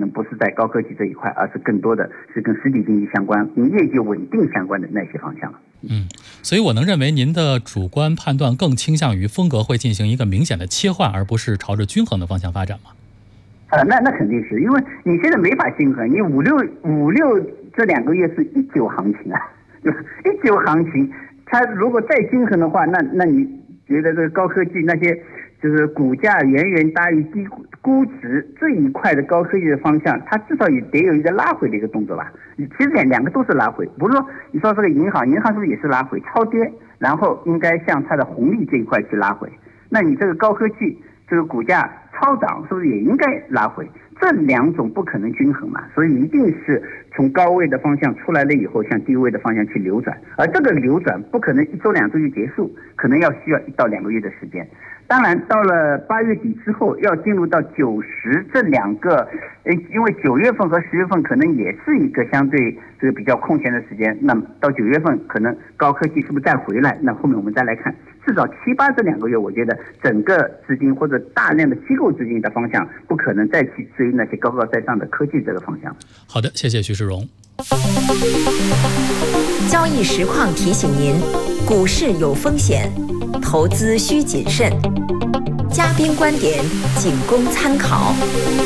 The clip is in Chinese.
能不是在高科技这一块，而是更多的是跟实体经济相关、跟业绩稳定相关的那些方向了。 所以我能认为您的主观判断更倾向于风格会进行一个明显的切换，而不是朝着均衡的方向发展吗？ 那肯定是，因为你现在没法均衡，你五六这2个月是19行情啊，对吧？19行情，它如果再均衡的话，那你觉得这个高科技那些就是股价远远大于低估值这一块的高科技的方向，它至少也得有一个拉回的一个动作吧？其实两个都是拉回，不是说你说这个银行是不是也是拉回超跌，然后应该向它的红利这一块去拉回？那你这个高科技这个股价超涨是不是也应该拉回？这2种不可能均衡嘛，所以一定是从高位的方向出来了以后，向低位的方向去流转，而这个流转不可能1周2周就结束，可能需要1到2个月的时间。当然，到了8月底之后，要进入到90这2个，因为9月份和10月份可能也是一个相对这个比较空闲的时间。那么到9月份，可能高科技是不是再回来？那后面我们再来看。至少7、8这2个月，我觉得整个资金或者大量的机构资金的方向，不可能再去追那些高高在上的科技这个方向。 好的，谢谢徐世荣。 交易实况提醒您，股市有风险，投资需谨慎。嘉宾观点仅供参考。